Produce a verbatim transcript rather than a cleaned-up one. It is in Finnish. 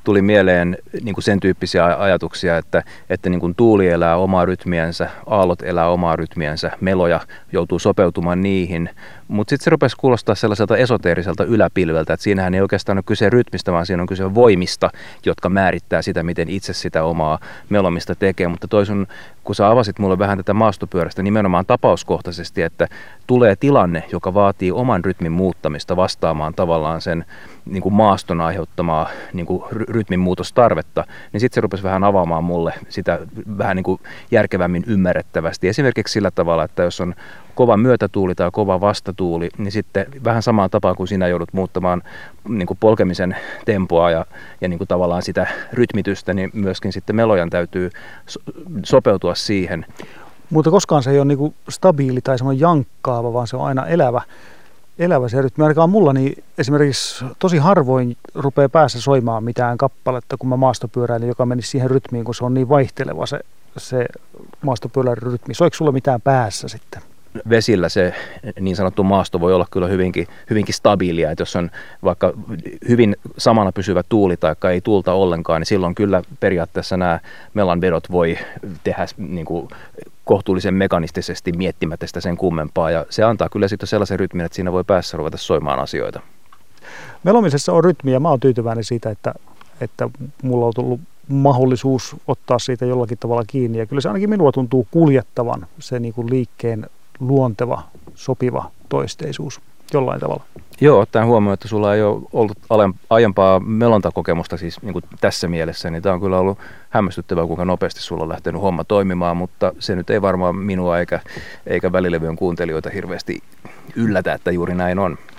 tuli mieleen niin kuin sen tyyppisiä ajatuksia, että, että niin kuin tuuli elää omaa rytmiänsä, aallot elää omaa rytmiänsä, meloja joutuu sopeutumaan niihin. Mutta sitten se rupesi kuulostaa sellaiselta esoteeriselta yläpilveltä, että siinähän ei oikeastaan ole kyse rytmistä, vaan siinä on kyse voimista, jotka määrittää sitä, miten itse sitä omaa melomista tekee. Mutta toisun, kun sä avasit mulle vähän tätä maastopyörästä nimenomaan tapauskohtaisesti, että tulee tilanne, joka vaatii oman rytmin muuttamista vastaamaan tavallaan sen niin kuin maaston aiheuttamaa niin kuin rytmin muutostarvetta, niin sitten se rupesi vähän avaamaan mulle sitä vähän niin kuin järkevämmin ymmärrettävästi. Esimerkiksi sillä tavalla, että jos on kova myötätuuli tai kova vastatuuli, niin sitten vähän samaan tapaan kuin sinä joudut muuttamaan niin kuin polkemisen tempoa ja, ja niin kuin tavallaan sitä rytmitystä, niin myöskin sitten melojan täytyy so- sopeutua siihen. Mutta koskaan se ei ole niin kuin stabiili tai semmoinen jankkaava, vaan se on aina elävä. Elävä se rytmi. Ainakaan mulla niin esimerkiksi tosi harvoin rupeaa päässä soimaan mitään kappaletta, kun mä maastopyöräilin, joka menisi siihen rytmiin, kun se on niin vaihteleva se, se maastopyörän rytmi. Soiko sulla mitään päässä sitten? Vesillä se niin sanottu maasto voi olla kyllä hyvinkin, hyvinkin stabiilia, että jos on vaikka hyvin samana pysyvä tuuli tai ei tuulta ollenkaan, niin silloin kyllä periaatteessa nämä melanvedot voi tehdä niin kuin kohtuullisen mekanistisesti miettimättä sitä sen kummempaa, ja se antaa kyllä sitten sellaisen rytmin, että siinä voi päässä ruveta soimaan asioita. Melomisessa on rytmi, ja mä oon tyytyväinen siitä, että, että mulla on tullut mahdollisuus ottaa siitä jollakin tavalla kiinni, ja kyllä se ainakin minua tuntuu kuljettavan se niin kuin liikkeen luonteva, sopiva toisteisuus jollain tavalla. Joo, ottaen huomioon, että sulla ei ole ollut aiempaa melontakokemusta siis niin kuin tässä mielessä, niin tämä on kyllä ollut hämmästyttävää, kuinka nopeasti sulla on lähtenyt homma toimimaan, mutta se nyt ei varmaan minua eikä, eikä välilevyön kuuntelijoita hirveästi yllätä, että juuri näin on.